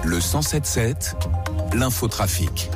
Le 107.7, l'infotrafic.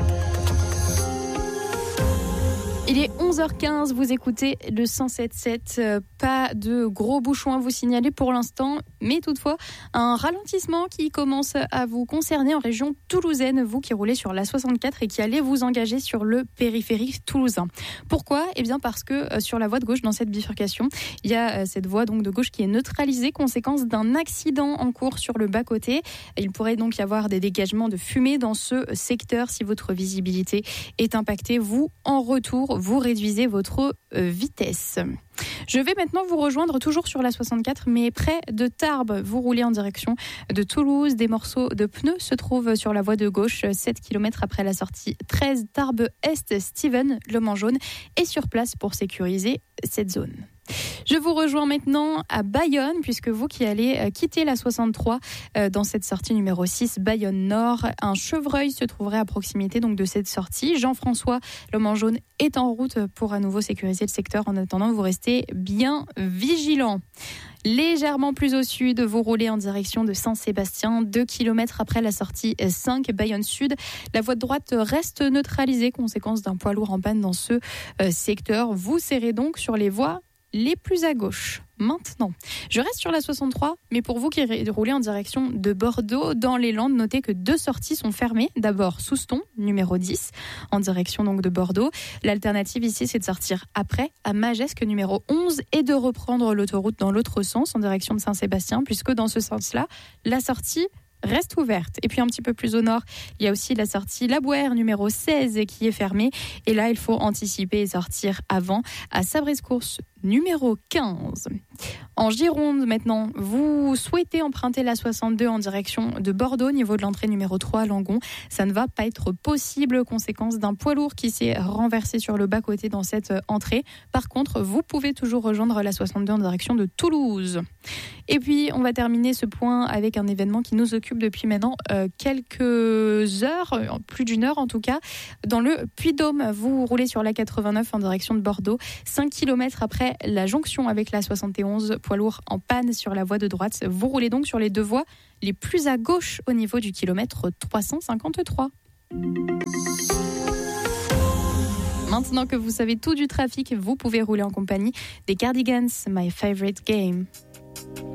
Il est 11h15, vous écoutez le 107.7, pas de gros bouchons à vous signaler pour l'instant, mais toutefois un ralentissement qui commence à vous concerner en région toulousaine, vous qui roulez sur la 64 et qui allez vous engager sur le périphérique toulousain. Pourquoi ? Eh bien parce que sur la voie de gauche, dans cette bifurcation, il y a cette voie donc de gauche qui est neutralisée, conséquence d'un accident en cours sur le bas-côté. Il pourrait donc y avoir des dégagements de fumée dans ce secteur si votre visibilité est impactée. Vous, en retour, vous réduisez votre vitesse. Je vais maintenant vous rejoindre toujours sur la 64, mais près de Tarbes. Vous roulez en direction de Toulouse. Des morceaux de pneus se trouvent sur la voie de gauche, 7 km après la sortie 13 Tarbes-Est. Steven, le Mans jaune, est sur place pour sécuriser cette zone. Je vous rejoins maintenant à Bayonne, puisque vous qui allez quitter la 63 dans cette sortie numéro 6, Bayonne Nord, un chevreuil se trouverait à proximité donc de cette sortie. Jean-François, le Mans jaune, est en route pour à nouveau sécuriser le secteur. En attendant, vous restez bien vigilants. Légèrement plus au sud, vous roulez en direction de Saint-Sébastien, 2 km après la sortie 5, Bayonne Sud. La voie de droite reste neutralisée, conséquence d'un poids lourd en panne dans ce secteur. Vous serrez donc sur les voies les plus à gauche. Maintenant, je reste sur la 63, mais pour vous qui roulez en direction de Bordeaux, dans les Landes, notez que 2 sorties sont fermées. D'abord, Souston, numéro 10, en direction donc de Bordeaux. L'alternative ici, c'est de sortir après, à Magesque, numéro 11, et de reprendre l'autoroute dans l'autre sens, en direction de Saint-Sébastien, puisque dans ce sens-là, la sortie reste ouverte. Et puis un petit peu plus au nord, il y a aussi la sortie La Bouère, numéro 16, qui est fermée. Et là, il faut anticiper et sortir avant à Sabrescourse, numéro 15. En Gironde, maintenant, vous souhaitez emprunter la 62 en direction de Bordeaux, niveau de l'entrée numéro 3 à Langon. Ça ne va pas être possible, conséquence d'un poids lourd qui s'est renversé sur le bas-côté dans cette entrée. Par contre, vous pouvez toujours rejoindre la 62 en direction de Toulouse. Et puis, on va terminer ce point avec un événement qui nous occupe depuis maintenant quelques heures, plus d'une heure en tout cas. Dans le Puy-de-Dôme, vous roulez sur la 89 en direction de Bordeaux, 5 km après la jonction avec la 71, poids lourd en panne sur la voie de droite. Vous roulez donc sur les 2 voies les plus à gauche au niveau du kilomètre 353. Maintenant que vous savez tout du trafic, vous pouvez rouler en compagnie des Cardigans, My Favorite Game.